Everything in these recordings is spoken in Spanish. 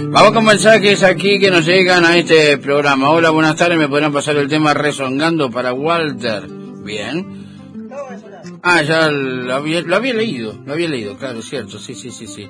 Vamos con mensajes aquí que nos llegan a este programa. Hola, buenas tardes, me podrían pasar el tema Rezongando para Walter. Bien. Ah, ya lo había leído, claro, es cierto, sí.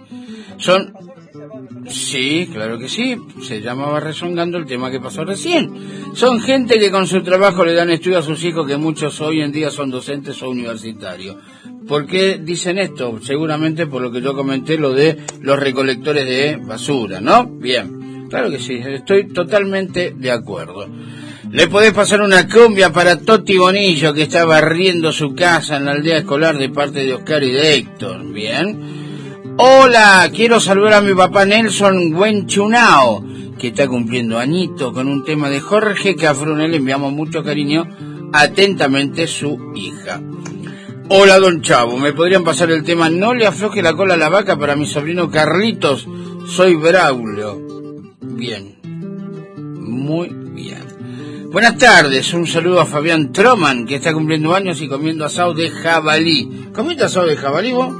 Sí, claro que sí, se llamaba Rezongando el tema que pasó recién. Son gente que con su trabajo le dan estudio a sus hijos, que muchos hoy en día son docentes o universitarios. ¿Por qué dicen esto? Seguramente por lo que yo comenté, lo de los recolectores de basura, ¿no? Bien, claro que sí, estoy totalmente de acuerdo. Le podés pasar una cumbia para Toti Bonillo, que está barriendo su casa en la aldea escolar de parte de Oscar y de Héctor. Bien. Hola, quiero saludar a mi papá Nelson Huenchunao, que está cumpliendo añito, con un tema de Jorge Cafrune. Le enviamos mucho cariño. Atentamente, su hija. Hola, don Chavo, ¿me podrían pasar el tema No le afloje la cola a la vaca para mi sobrino Carlitos? Soy Braulio. Bien. Muy bien. Buenas tardes, un saludo a Fabián Troman, que está cumpliendo años y comiendo asado de jabalí. ¿Comiste asado de jabalí vos?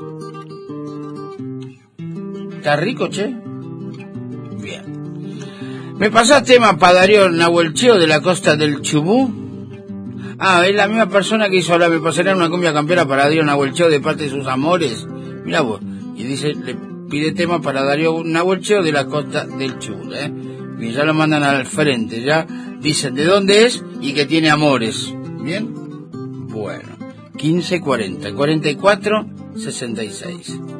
¿Está rico, che? Bien. ¿Me pasás tema para Darío Nahuelcheo de la costa del Chubú? Ah, es la misma persona que hizo ahora. Me pasaría una cumbia campera para Darío Nahuelcheo de parte de sus amores. Mirá vos. Y dice, le pide tema para Darío Nahuelcheo de la costa del Chubut, Y ya lo mandan al frente, ya dicen de dónde es y que tiene amores. ¿Bien? Bueno, 1540 44 66.